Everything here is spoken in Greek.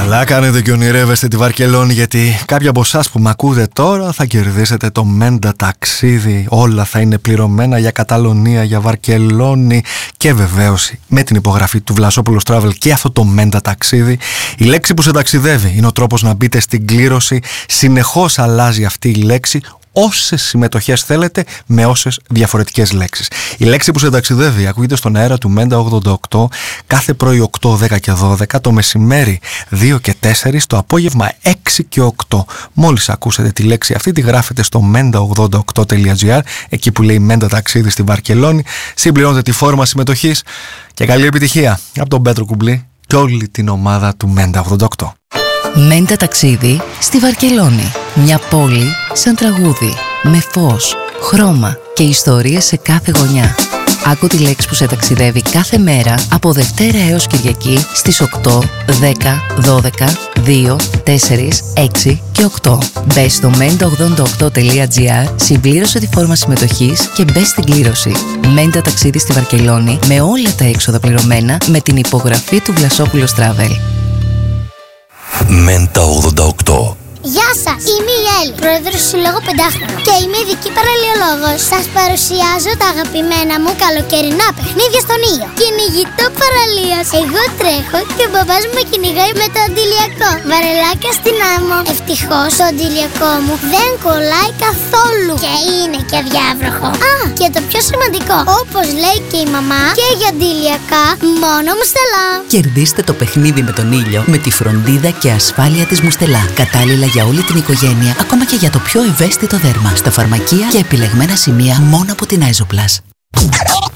Καλά κάνετε και ονειρεύεστε τη Βαρκελόνη, γιατί κάποιοι από εσάς που με ακούτε τώρα θα κερδίσετε το Μέντα ταξίδι. Όλα θα είναι πληρωμένα για Καταλωνία, για Βαρκελόνη και βεβαίως με την υπογραφή του Βλασόπουλος Travel και αυτό το Μέντα ταξίδι. Η λέξη που σε ταξιδεύει είναι ο τρόπος να μπείτε στην κλήρωση. Συνεχώς αλλάζει αυτή η λέξη. Όσες συμμετοχές θέλετε με όσες διαφορετικές λέξεις. Η λέξη που σε ταξιδεύει ακούγεται στον αέρα του Μέντα 88 κάθε πρωί 8, 10 και 12, το μεσημέρι 2 και 4, το απόγευμα 6 και 8. Μόλις ακούσετε τη λέξη αυτή, τη γράφετε στο menda88.gr, εκεί που λέει Μέντα ταξίδι στη Βαρκελόνη, συμπληρώνετε τη φόρμα συμμετοχής και καλή επιτυχία από τον Πέτρο Κουμπλή και όλη την ομάδα του Μέντα 88. Μέντα ταξίδι στη Βαρκελόνη. Μια πόλη σαν τραγούδι, με φως, χρώμα και ιστορίες σε κάθε γωνιά. Άκου τη λέξη που σε ταξιδεύει κάθε μέρα από Δευτέρα έως Κυριακή στις 8, 10, 12, 2, 4, 6 και 8. Μπες στο menda88.gr, συμπλήρωσε τη φόρμα συμμετοχής και μπες στην κλήρωση. Μέντα ταξίδι στη Βαρκελόνη με όλα τα έξοδα πληρωμένα με την υπογραφή του Βλασόπουλος Travel. Μέντα 88. Γεια σας, είμαι η Έλλη, πρόεδρος του Συλλόγου Πεντάχρονων και είμαι ειδική παραλιολόγος. Σας παρουσιάζω τα αγαπημένα μου καλοκαιρινά παιχνίδια στον ήλιο. Κυνηγητό παραλίας. Εγώ τρέχω και ο μπαμπάς μου με κυνηγάει με το αντιλιακό. Βαρελάκια στην άμμο. Ευτυχώς το αντιλιακό μου δεν κολλάει καθόλου και είναι και αδιάβροχο. Α, και το πιο σημαντικό, όπως λέει και η μαμά, και για αντιλιακά μόνο Μουστελά. Κερδίστε το παιχνίδι με τον ήλιο με τη φροντίδα και ασφάλεια της Μουστελά. Κατάλληλα για όλη την οικογένεια, ακόμα και για το πιο ευαίσθητο δέρμα. Στα φαρμακεία και επιλεγμένα σημεία μόνο από την Άιζοπλας.